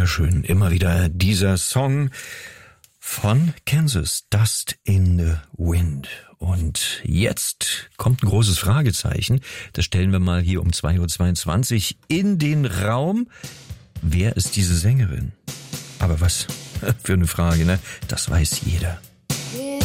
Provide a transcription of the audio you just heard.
Sehr schön. Immer wieder dieser Song von Kansas, Dust in the Wind. Und jetzt kommt ein großes Fragezeichen. Das stellen wir mal hier um 2:22 Uhr in den Raum. Wer ist diese Sängerin? Aber was für eine Frage, ne? Das weiß jeder.